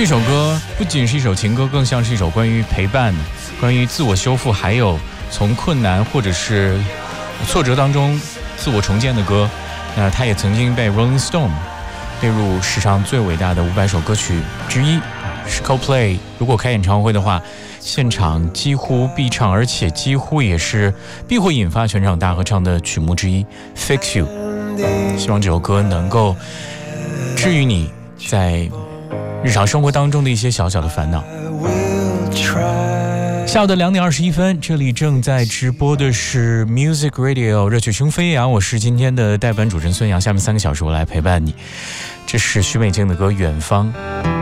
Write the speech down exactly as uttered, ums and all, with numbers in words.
这首歌不仅是一首情歌，更像是一首关于陪伴、关于自我修复，还有从困难或者是挫折当中自我重建的歌。那它也曾经被 Rolling Stone 列入史上最伟大的五百首歌曲之一。是 Coldplay 如果开演唱会的话，现场几乎必唱，而且几乎也是必会引发全场大合唱的曲目之一 Fix You。 希望这首歌能够治愈你在日常生活当中的一些小小的烦恼。下午的两点二十一分，这里正在直播的是 Music Radio 热曲声飞扬，我是今天的代班主持人孙杨。下面三个小时我来陪伴你，这是许美静的歌《远方》。